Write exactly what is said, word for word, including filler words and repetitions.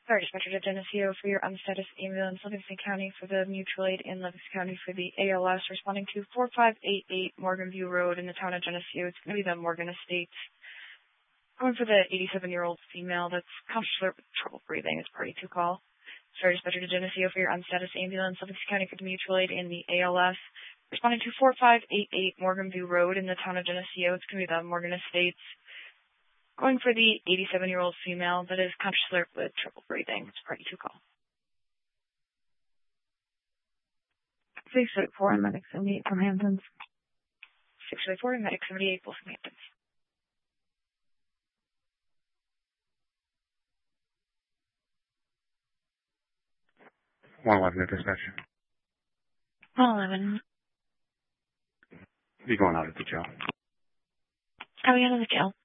Sorry, dispatcher to Geneseo for your unstatus ambulance, Livingston County for the mutual aid in Livingston County for the A L S, responding to four five eight eight Morgan View Road in the town of Geneseo. It's going to be the Morgan Estates. Going for the eighty-seven-year-old female that's conscious with trouble breathing. It's party two call. Sorry, dispatcher to Geneseo for your unstatus ambulance, Livingston County for the mutual aid in the A L S, responding to four five eight eight Morgan View Road in the town of Geneseo. It's going to be the Morgan Estates. Going for the eighty-seven-year-old female that is conscious with trouble breathing. It's party two call. six eight four, Medic seventy-eight from Hamptons. six eight four, Medic seventy-eight, both from Hamptons. one eleven at dispatch. one eleven. Be going out of the jail. Coming out of the jail.